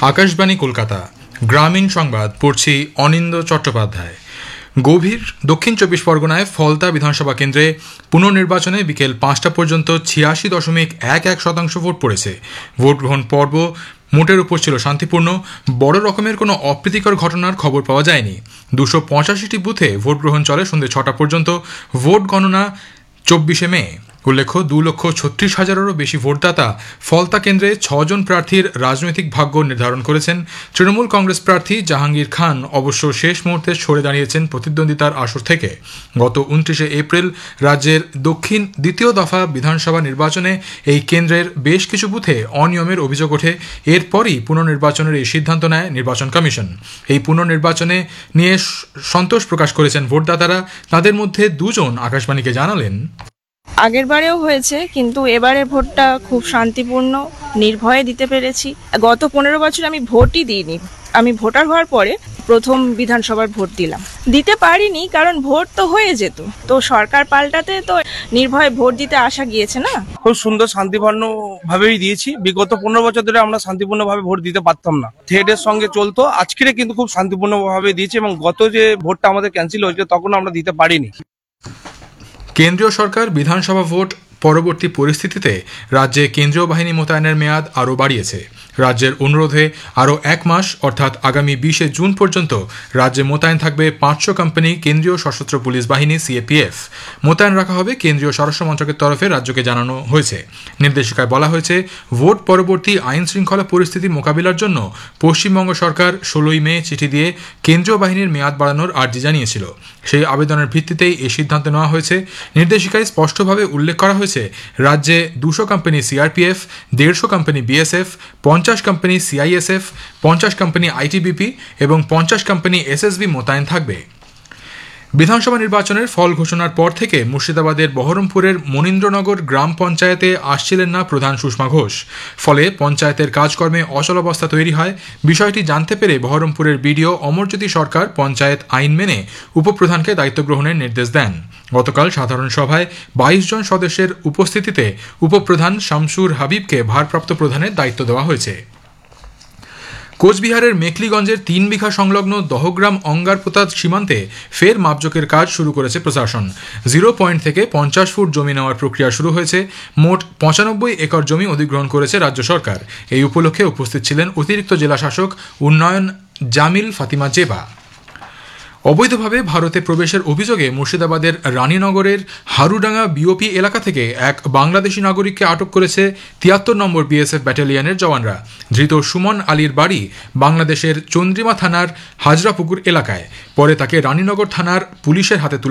আকাশবাণী কলকাতা গ্রামীণ সংবাদ পড়ছি অনিন্দ চট্টোপাধ্যায়। গভীর দক্ষিণ 24 পরগনায় ফলতা বিধানসভা কেন্দ্রে পুনর্নির্বাচনে বিকেল 5টা পর্যন্ত 86.11% ভোট পড়েছে। ভোট গ্রহণ পর্ব মোটের উপর ছিল শান্তিপূর্ণ। বড় রকমের কোনো অপ্রীতিকর ঘটনার খবর পাওয়া যায়নি। 285টি বুথে ভোট গ্রহণ চলে সন্ধ্যে 6টা পর্যন্ত। ভোট গণনা 24শে মে। উল্লেখ্য 2,36,000-এরও বেশি ভোটদাতা ফলতা কেন্দ্রে 6 জন প্রার্থীর রাজনৈতিক ভাগ্য নির্ধারণ করেছেন। তৃণমূল কংগ্রেস প্রার্থী জাহাঙ্গীর খান অবশ্য শেষ মুহূর্তে সরে দাঁড়িয়েছেন প্রতিদ্বন্দ্বিতার আসর থেকে। গত 29শে এপ্রিল রাজ্যের দক্ষিণ দ্বিতীয় দফা বিধানসভা নির্বাচনে এই কেন্দ্রের বেশ কিছু বুথে অনিয়মের অভিযোগ ওঠে। এরপরই পুনর্নির্বাচনের এই সিদ্ধান্ত নেয় নির্বাচন কমিশন। এই পুনর্নির্বাচনে নিয়ে সন্তোষ প্রকাশ করেছেন ভোটদাতারা। তাদের মধ্যে 2 জন আকাশবাণীকে জানালেন, আগের বারেও হয়েছে, কিন্তু এবারের ভোটটা খুব শান্তিপূর্ণ, নির্ভয়ে দিতে পেরেছি। গত 15 বছর আমি ভোটই দিইনি। আমি ভোটার হওয়ার পরে প্রথম বিধানসভার ভোট দিলাম। দিতে পারিনি কারণ ভোট তো হয়ে যেত, তো সরকার পাল্টাতে তো নির্ভয়ে ভোট দিতে আসা গিয়েছে না। খুব সুন্দর শান্তিপূর্ণ ভাবেই দিয়েছি। বিগত 15 বছর ধরে আমরা শান্তিপূর্ণ ভাবে ভোট দিতে পারতাম না, থ্রেডের সঙ্গে চলতো। আজকে কিন্তু খুব শান্তিপূর্ণ ভাবে দিয়েছি এবং গত যে ভোটটা আমাদের ক্যান্সেল হয়েছে তখন আমরা দিতে পারিনি। কেন্দ্রীয় সরকার বিধানসভা ভোট পরবর্তী পরিস্থিতিতে রাজ্যে কেন্দ্রীয় বাহিনী মোতায়েনের মেয়াদ আরও বাড়িয়েছে। রাজ্যের অনুরোধে আরও 1 মাস অর্থাৎ আগামী 20শে জুন পর্যন্ত রাজ্যে মোতায়েন থাকবে 500 কোম্পানি কেন্দ্রীয় সশস্ত্র পুলিশ বাহিনী সিএপিএফ। মোতায়েন রাখা হবে কেন্দ্রীয় স্বরাষ্ট্র মন্ত্রকের তরফে, রাজ্যকে জানানো হয়েছে। নির্দেশিকায় বলা হয়েছে, ভোট পরবর্তী আইন শৃঙ্খলা পরিস্থিতি মোকাবিলার জন্য পশ্চিমবঙ্গ সরকার 16ই মে চিঠি দিয়ে কেন্দ্রীয় বাহিনীর মেয়াদ বাড়ানোর আর্জি জানিয়েছিল। সেই আবেদনের ভিত্তিতেই এই সিদ্ধান্ত নেওয়া হয়েছে। নির্দেশিকায় স্পষ্টভাবে উল্লেখ করা হয়েছে, রাজ্যে 200 company CRPF, 150 company BSF, 50 company CISF, 50 company ITBP এবং 50 কোম্পানি এসএসবি মোতায়েন থাকবে। বিধানসভা নির্বাচনের ফল ঘোষণার পর থেকে মুর্শিদাবাদের বহরমপুরের মনীন্দ্রনগর গ্রাম পঞ্চায়েতে আসছিলেন না প্রধান সুষমা ঘোষ। ফলে পঞ্চায়েতের কাজকর্মে অচলাবস্থা তৈরি হয়। বিষয়টি জানতে পেরে বহরমপুরের বিডিও অমরজ্যোতি সরকার পঞ্চায়েত আইন মেনে উপপ্রধানকে দায়িত্ব গ্রহণের নির্দেশ দেন। গতকাল সাধারণ সভায় 22 জন সদস্যের উপস্থিতিতে উপপ্রধান শামসুর হাবিবকে ভারপ্রাপ্ত প্রধানের দায়িত্ব দেওয়া হয়েছে। কোচবিহারের মেখলিগঞ্জের 3 বিঘা সংলগ্ন দহগ্রাম অঙ্গারপোতা সীমান্তে ফের মাপজোকের কাজ শুরু করেছে প্রশাসন। 0 পয়েন্ট থেকে 50 ফুট জমি নেওয়ার প্রক্রিয়া শুরু হয়েছে। মোট 95 একর জমি অধিগ্রহণ করেছে রাজ্য সরকার। এই উপলক্ষে উপস্থিত ছিলেন অতিরিক্ত জেলা শাসক উন্নয়ন জামিল ফাতিমা জেবা। অবৈধভাবে ভারতে প্রবেশের অভিযোগে মুর্শিদাবাদের রানীনগরের হারুডাঙ্গা বিওপি এলাকা থেকে এক বাংলাদেশি নাগরিককে আটক করেছে 73 নম্বর বিএসএফ ব্যাটালিয়নের জওয়ানরা। ধৃত সুমন আলীর বাড়ি বাংলাদেশের চন্দ্রিমা থানার হাজরাপুকুর এলাকায়। পরে তাকে রানীনগর থানার পুলিশের হাতে